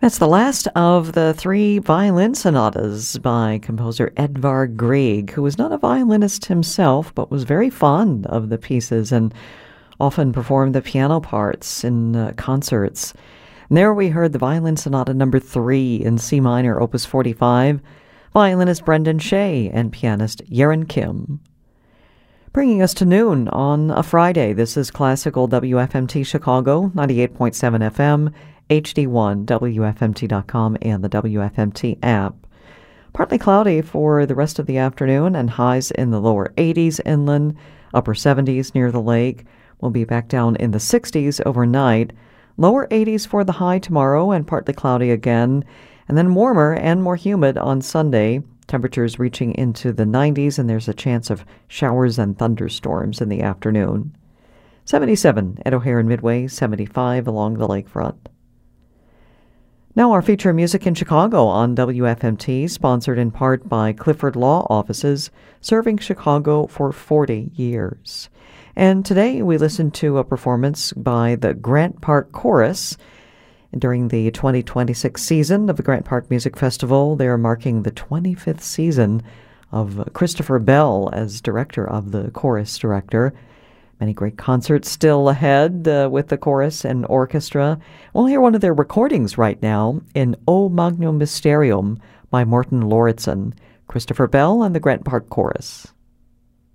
That's the last of the three violin sonatas by composer Edvard Grieg, who was not a violinist himself, but was very fond of the pieces and often performed the piano parts in concerts. And there we heard the Violin Sonata number 3 in C minor, opus 45, violinist Brendan Shea and pianist Yerin Kim. Bringing us to noon on a Friday, this is Classical WFMT Chicago, 98.7 FM, HD1, WFMT.com, and the WFMT app. Partly cloudy for the rest of the afternoon and highs in the lower 80s inland, upper 70s near the lake. We'll be back down in the 60s overnight. Lower 80s for the high tomorrow and partly cloudy again. And then warmer and more humid on Sunday. Temperatures reaching into the 90s, and there's a chance of showers and thunderstorms in the afternoon. 77 at O'Hare and Midway, 75 along the lakefront. Now our feature Music in Chicago on WFMT, sponsored in part by Clifford Law Offices, serving Chicago for 40 years. And today we listen to a performance by the Grant Park Chorus. During the 2026 season of the Grant Park Music Festival, they are marking the 25th season of Christopher Bell as director of the chorus director. Many great concerts still ahead with the chorus and orchestra. We'll hear one of their recordings right now in O Magnum Mysterium by Morten Lauritsen. Christopher Bell and the Grant Park Chorus.